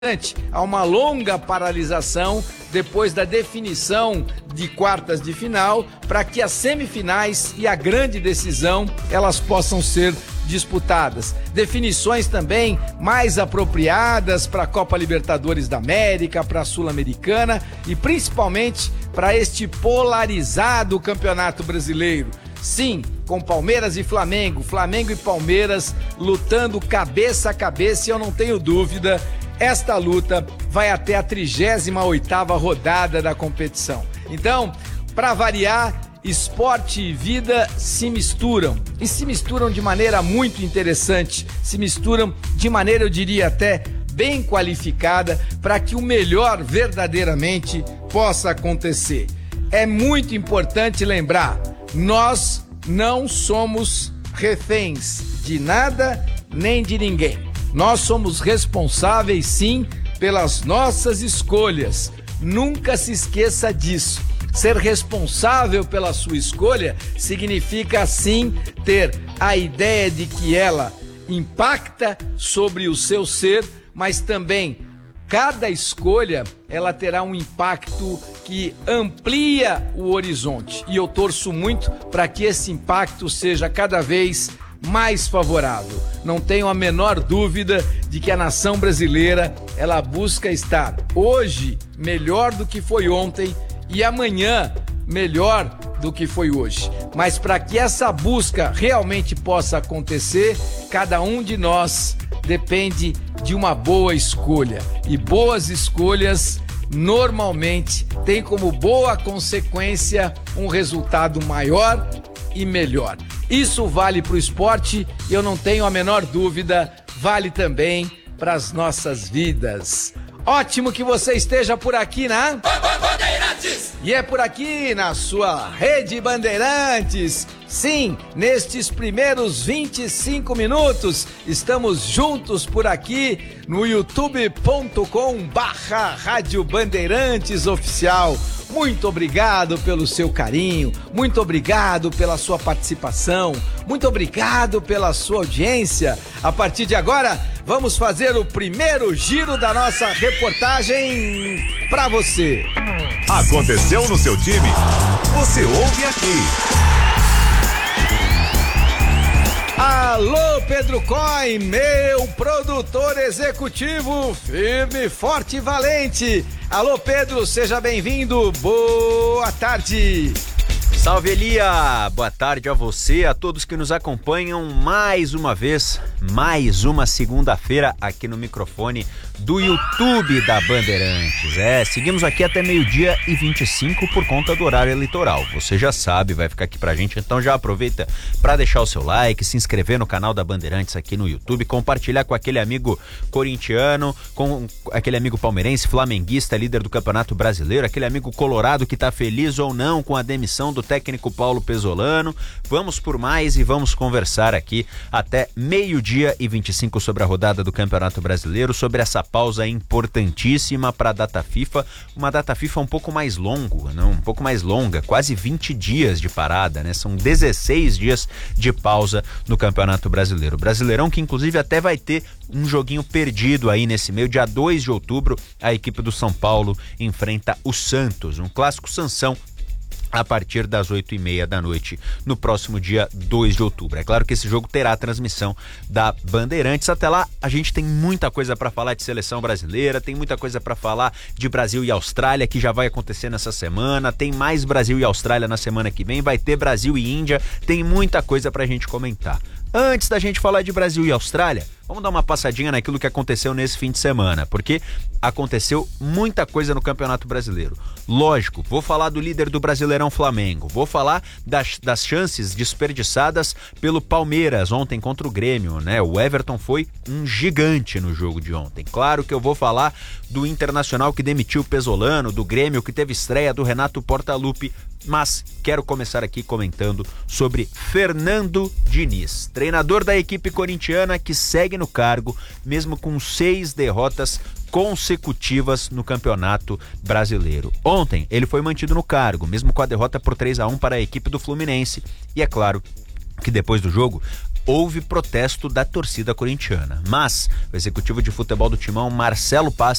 a uma longa paralisação depois da definição de quartas de final, para que as semifinais e a grande decisão elas possam ser disputadas. Definições também mais apropriadas para a Copa Libertadores da América, para a Sul-Americana e principalmente para este polarizado Campeonato Brasileiro. Sim, com Palmeiras e Flamengo, Flamengo e Palmeiras lutando cabeça a cabeça, e eu não tenho dúvida, esta luta vai até a 38ª rodada da competição. Então, para variar, esporte e vida se misturam, e se misturam de maneira muito interessante, se misturam de maneira, eu diria até, bem qualificada, para que o melhor verdadeiramente possa acontecer. É muito importante lembrar, nós não somos reféns de nada nem de ninguém. Nós somos responsáveis, sim, pelas nossas escolhas. Nunca se esqueça disso. Ser responsável pela sua escolha significa, sim, ter a ideia de que ela impacta sobre o seu ser, mas também cada escolha ela terá um impacto que amplia o horizonte. E eu torço muito para que esse impacto seja cada vez mais favorável. Não tenho a menor dúvida de que a nação brasileira ela busca estar hoje melhor do que foi ontem e amanhã melhor do que foi hoje. Mas para que essa busca realmente possa acontecer, cada um de nós depende de uma boa escolha. E boas escolhas normalmente têm como boa consequência um resultado maior e melhor. Isso vale para o esporte e eu não tenho a menor dúvida, vale também para as nossas vidas. Ótimo que você esteja por aqui na Bandeirantes! E é por aqui na sua Rede Bandeirantes. Sim, nestes primeiros 25 minutos, estamos juntos por aqui no youtube.com/Rádio Bandeirantes Oficial. Muito obrigado pelo seu carinho, muito obrigado pela sua participação, muito obrigado pela sua audiência. A partir de agora, vamos fazer o primeiro giro da nossa reportagem para você. Aconteceu no seu time? Você ouve aqui. Alô, Pedro Coin, meu produtor executivo, firme, forte e valente. Alô, Pedro, seja bem-vindo, boa tarde. Salve, Elia, boa tarde a você, a todos que nos acompanham mais uma vez, mais uma segunda-feira aqui no microfone do YouTube da Bandeirantes. Seguimos aqui até 12h25 por conta do horário eleitoral. Você já sabe, vai ficar aqui pra gente, então já aproveita para deixar o seu like, se inscrever no canal da Bandeirantes aqui no YouTube, compartilhar com aquele amigo corintiano, com aquele amigo palmeirense, flamenguista, líder do Campeonato Brasileiro, aquele amigo colorado que tá feliz ou não com a demissão do técnico Paulo Pesolano. Vamos por mais e vamos conversar aqui até 12h25 sobre a rodada do Campeonato Brasileiro, sobre essa pausa importantíssima para a data FIFA, uma data FIFA um pouco mais longa, quase 20 dias de parada, né? São 16 dias de pausa no Campeonato Brasileiro. Brasileirão que inclusive até vai ter um joguinho perdido aí nesse meio, dia 2 de outubro, a equipe do São Paulo enfrenta o Santos, um clássico Sansão, a partir das 8h30 da noite, no próximo dia 2 de outubro. É claro que esse jogo terá a transmissão da Bandeirantes. Até lá, a gente tem muita coisa para falar de seleção brasileira, tem muita coisa para falar de Brasil e Austrália, que já vai acontecer nessa semana, tem mais Brasil e Austrália na semana que vem, vai ter Brasil e Índia, tem muita coisa pra gente comentar. Antes da gente falar de Brasil e Austrália, vamos dar uma passadinha naquilo que aconteceu nesse fim de semana, porque aconteceu muita coisa no Campeonato Brasileiro. Lógico, vou falar do líder do Brasileirão, Flamengo, vou falar das chances desperdiçadas pelo Palmeiras ontem contra o Grêmio, né? O Everton foi um gigante no jogo de ontem. Claro que eu vou falar do Internacional que demitiu o Pesolano, do Grêmio que teve estreia do Renato Portaluppi, mas quero começar aqui comentando sobre Fernando Diniz, treinador da equipe corintiana que segue no cargo, mesmo com 6 derrotas consecutivas no Campeonato Brasileiro. Ontem ele foi mantido no cargo, mesmo com a derrota por 3-1 para a equipe do Fluminense, e é claro que depois do jogo houve protesto da torcida corintiana. Mas o executivo de futebol do Timão, Marcelo Paz,